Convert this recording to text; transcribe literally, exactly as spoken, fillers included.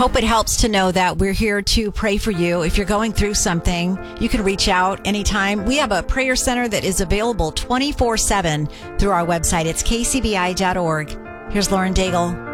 Hope it helps to know that we're here to pray for you. If you're going through something, you can reach out anytime. We have a prayer center that is available twenty-four seven through our website. It's k c b i dot org. Here's Lauren Daigle.